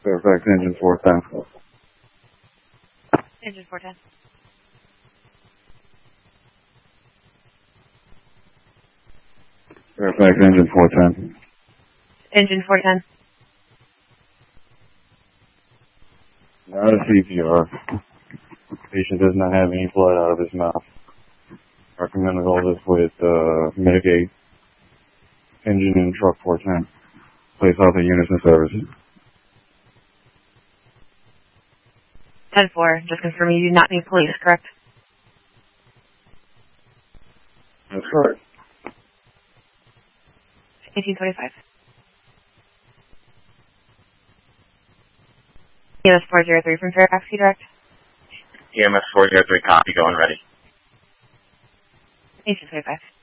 Fairfax engine 410. Engine 410. Fairfax engine 410. Engine 410. Not a CPR. Patient does not have any blood out of his mouth. Recommend all this with mitigate engine in truck 410. Place out the unison services. 10-4. Just confirming you do not need police, correct? That's correct. 1825. EMS 403 from Fairfax, direct. EMS 403, copy, going ready. 1825.